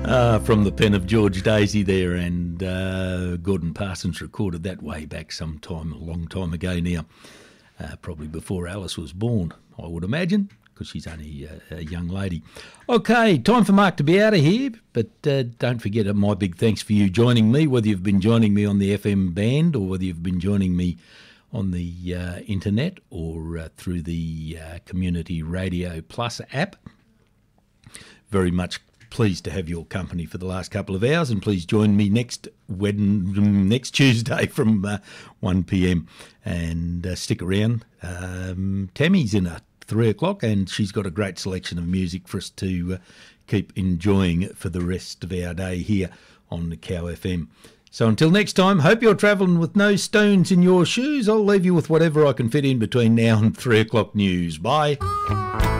From the pen of George Daisy there, and Gordon Parsons recorded that way back sometime, a long time ago now, probably before Alice was born, I would imagine, because she's only a young lady. Okay, time for Mark to be out of here, but don't forget my big thanks for you joining me, whether you've been joining me on the FM band or whether you've been joining me on the internet or through the Community Radio Plus app. Very much pleased to have your company for the last couple of hours, and please join me next Tuesday from 1 p.m. and stick around. Tammy's in at 3 o'clock, and she's got a great selection of music for us to keep enjoying for the rest of our day here on the Cow FM. So until next time, hope you're travelling with no stones in your shoes. I'll leave you with whatever I can fit in between now and 3 o'clock news. Bye.